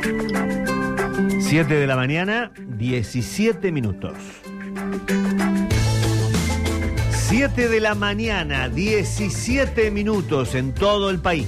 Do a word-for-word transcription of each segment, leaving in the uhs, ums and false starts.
siete de la mañana, diecisiete minutos. siete de la mañana, diecisiete minutos en todo el país.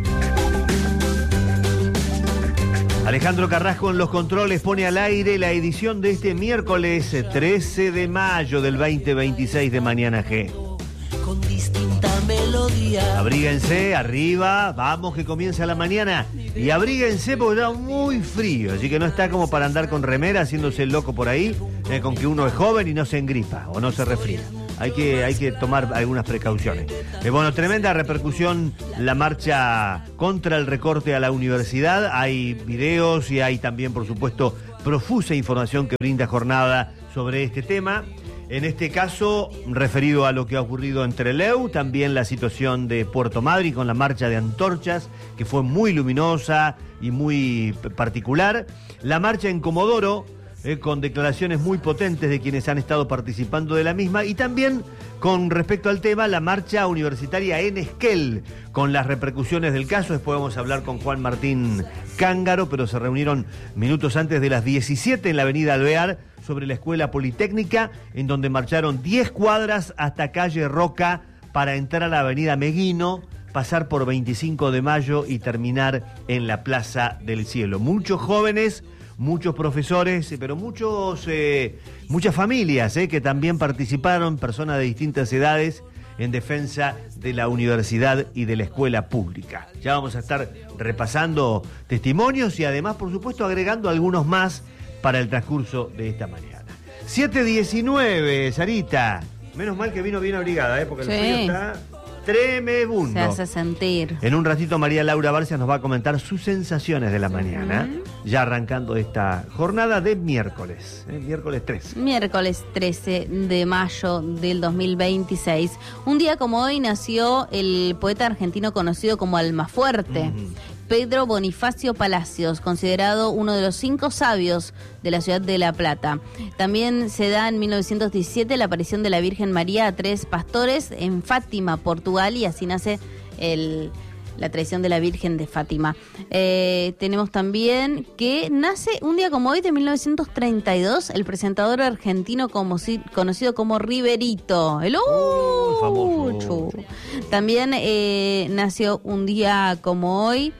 Alejandro Carrasco en los controles pone al aire la edición de este miércoles trece de mayo del veinte veintiséis de Mañana G. Con distinta melodía. Abríguense, arriba, vamos que comienza la mañana. Y abríguense porque está muy frío, así que no está como para andar con remera haciéndose el loco por ahí, eh, con que uno es joven y no se engripa o no se resfría. Hay que, hay que tomar algunas precauciones. Eh, bueno, tremenda repercusión la marcha contra el recorte a la universidad. Hay videos y hay también, por supuesto, profusa información que brinda Jornada sobre este tema. En este caso, referido a lo que ha ocurrido en Trelew, también la situación de Puerto Madryn con la marcha de antorchas, que fue muy luminosa y muy particular. La marcha en Comodoro, eh, con declaraciones muy potentes de quienes han estado participando de la misma. Y también, con respecto al tema, la marcha universitaria en Esquel, con las repercusiones del caso. Después vamos a hablar con Juan Martín Cángaro, pero se reunieron minutos antes de las diecisiete en la avenida Alvear, sobre la Escuela Politécnica, en donde marcharon diez cuadras hasta calle Roca para entrar a la avenida Meguino, pasar por veinticinco de mayo y terminar en la Plaza del Cielo. Muchos jóvenes, muchos profesores, pero muchos, eh, muchas familias eh, que también participaron, personas de distintas edades, en defensa de la universidad y de la escuela pública. Ya vamos a estar repasando testimonios y además, por supuesto, agregando algunos más para el transcurso de esta mañana. siete diecinueve, Sarita. Menos mal que vino bien abrigada, ¿eh? Porque el sí. frío está tremebundo. Se hace sentir. En un ratito María Laura Barcia nos va a comentar sus sensaciones de la mañana, uh-huh. ya arrancando esta jornada de miércoles, ¿eh? miércoles trece. Miércoles trece de mayo del dos mil veintiséis. Un día como hoy nació el poeta argentino conocido como Almafuerte. Uh-huh. Pedro Bonifacio Palacios, considerado uno de los cinco sabios de la ciudad de La Plata. También se da en mil novecientos diecisiete la aparición de la Virgen María a tres pastores en Fátima, Portugal, y así nace el, la tradición de la Virgen de Fátima. Eh, tenemos también que nace un día como hoy de mil novecientos treinta y dos el presentador argentino como, conocido como Riverito. El uh, famoso. También eh, nació un día como hoy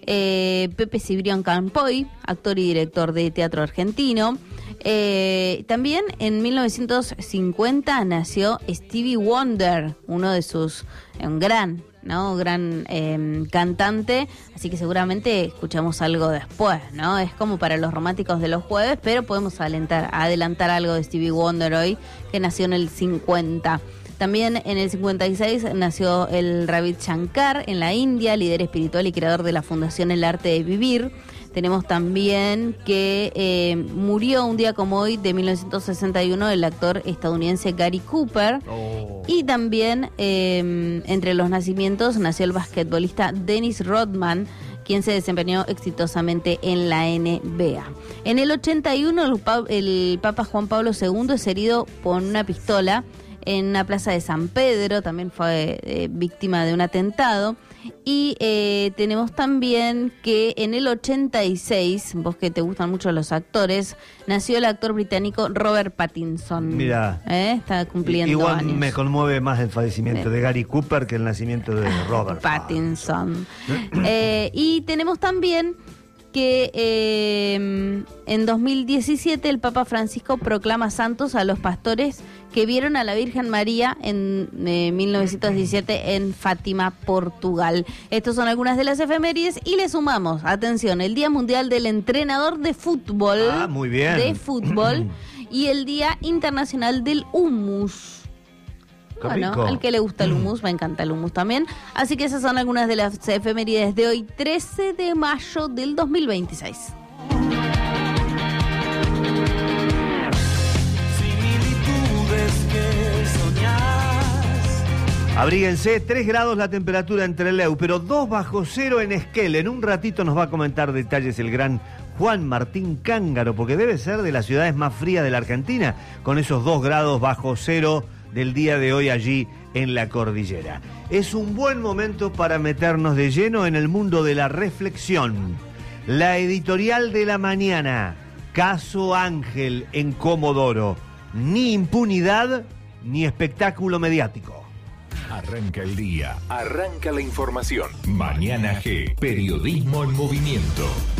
Eh, Pepe Cibrián Campoy, actor y director de teatro argentino. Eh, también en mil novecientos cincuenta nació Stevie Wonder, uno de sus, un gran, ¿no? gran eh, cantante, así que seguramente escuchamos algo después, ¿no? Es como para los románticos de los jueves, pero podemos adelantar, adelantar algo de Stevie Wonder hoy, que nació en el cincuenta. También en el cincuenta y seis nació el Ravi Shankar en la India, líder espiritual y creador de la Fundación El Arte de Vivir. Tenemos también que eh, murió un día como hoy de mil novecientos sesenta y uno el actor estadounidense Gary Cooper. Oh. Y también eh, entre los nacimientos nació el basquetbolista Dennis Rodman, quien se desempeñó exitosamente en la N B A. En el ochenta y uno el, pa- el Papa Juan Pablo segundo es herido con una pistola en una plaza de San Pedro, también fue eh, víctima de un atentado. Y eh, tenemos también que en el ochenta y seis, vos que te gustan mucho los actores, nació el actor británico Robert Pattinson. Mira, ¿Eh? Está cumpliendo igual años. Me conmueve más el fallecimiento de, de Gary Cooper que el nacimiento de Robert Pattinson. eh, y tenemos también que eh, en dos mil diecisiete el Papa Francisco proclama santos a los pastores que vieron a la Virgen María en eh, mil novecientos diecisiete en Fátima, Portugal. Estas son algunas de las efemérides y le sumamos, atención, el Día Mundial del Entrenador de Fútbol. Ah, muy bien. De fútbol y el Día Internacional del Hummus. Qué Bueno, rico. al que le gusta el hummus, me encanta el hummus también. Así que esas son algunas de las efemérides de hoy, trece de mayo del dos mil veintiséis. Similitudes que soñás. Abríguense, tres grados la temperatura en Trelew, pero dos bajo cero en Esquel. En un ratito nos va a comentar detalles el gran Juan Martín Cángaro, porque debe ser de las ciudades más frías de la Argentina, con esos dos grados bajo cero del día de hoy allí en la cordillera. Es un buen momento para meternos de lleno en el mundo de la reflexión. La editorial de la mañana. Caso Ángel en Comodoro. Ni impunidad ni espectáculo mediático. Arranca el día, arranca la información. Mañana G, periodismo en movimiento.